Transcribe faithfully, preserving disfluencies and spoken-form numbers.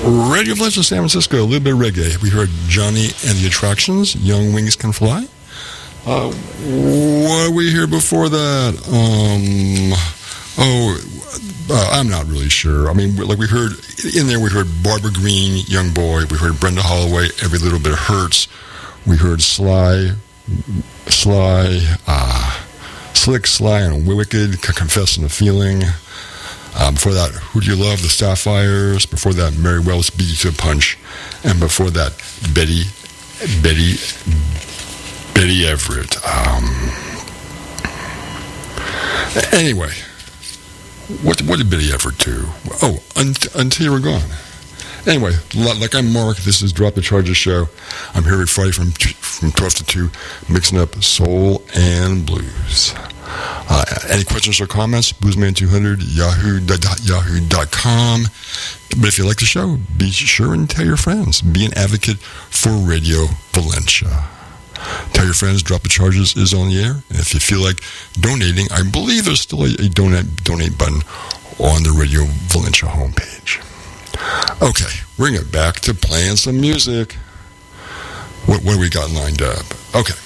Radio Valencia, San Francisco, a little bit of reggae. We heard Johnny and the Attractions, Young Wings Can Fly. Uh, what did we hear before that? Um, oh, uh, I'm not really sure. I mean, like we heard, in there we heard Barbara Green, Young Boy. We heard Brenda Holloway, Every Little Bit Hurts. We heard Sly, Sly, uh, Slick, Sly, and Wicked, Confessing a Feeling. Um, before that, Who Do You Love? The Sapphires. Before that, Mary Wells, Beat You to a Punch. And before that, Betty, Betty, Betty Everett. Um, anyway, what what did Betty Everett do? Oh, un- Until You Were Gone. Anyway, like I'm Mark, this is Drop the Charges show. I'm here every Friday from from twelve to two, mixing up soul and blues. Uh, any questions or comments? bluesman two hundred yahoo dot com. But if you like the show, be sure and tell your friends. Be an advocate for Radio Valencia. Tell your friends Drop the Charges is on the air. And if you feel like donating, I believe there's still a, a donate, donate button on the Radio Valencia homepage. Okay, we're going to get back to playing some music. What, what do we got lined up? Okay.